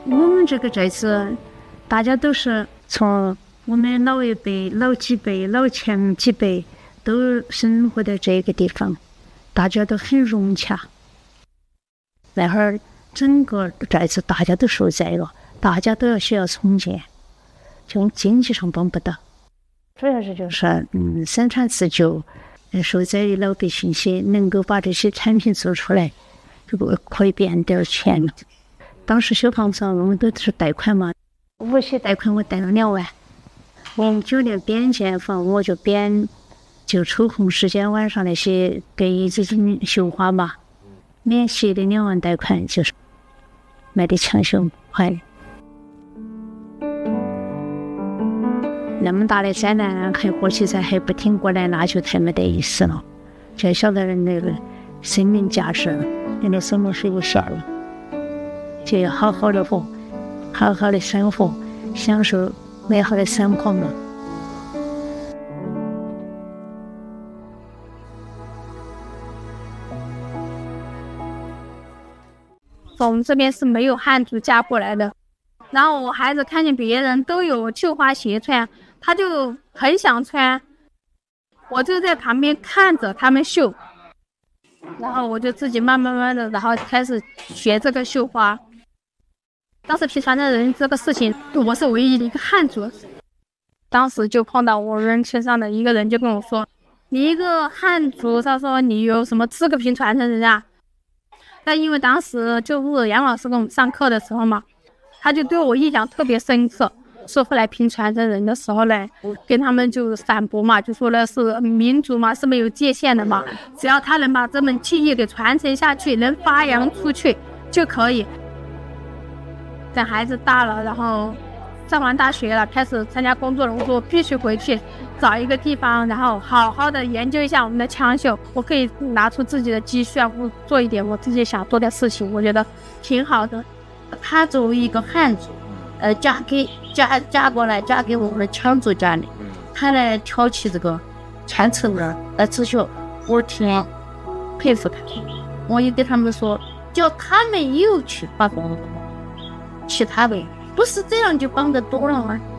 我们这个寨子，大家都是从我们老一辈、老几辈、老前几辈都生活在这个地方，大家都很融洽。那会儿整个寨子大家都受灾了，大家都要需要重建，就经济上帮不到，主要是就是生产自救，受灾的老百姓些能够把这些产品做出来，就可以变点钱了。当时修房子我们都是贷款嘛，无息贷款我贷了2万。09年编建房我就抽空时间晚上那些给一直绣花嘛，免息的2万贷款就是买的抢修还的。那么大的灾难还火起灾还不挺过来，那就太没得意思了。才晓得人那个生命价值，人的生命是有限了，就要好好的活，好好的生活，享受美好的生活嘛。 我们这边是没有汉族嫁过来的，然后我孩子看见别人都有绣花鞋穿，他就很想穿，我就在旁边看着他们绣，然后我就自己慢慢的，然后开始学这个绣花。当时平传的人这个事情，我是唯一的一个汉族，当时就碰到我人身上的一个人就跟我说，你一个汉族，他说你有什么资格评传承人啊？但因为当时就是杨老师跟我们上课的时候嘛，他就对我印象特别深刻，说后来评传承人的时候呢，跟他们就反驳嘛，就说的是民族嘛是没有界限的嘛，只要他能把这门技艺给传承下去，能发扬出去就可以。等孩子大了，然后上完大学了，开始参加工作了，我说必须回去找一个地方，然后好好的研究一下我们的枪绣，我可以拿出自己的积蓄啊，做一点我自己想做的事情，我觉得挺好的。 他作为一个汉族，嫁过来嫁给我们的羌族家里，他来挑起这个传承人来自学，我挺佩服他。我也跟他们说，叫他们有去帮其他的，不是这样就帮得多了吗？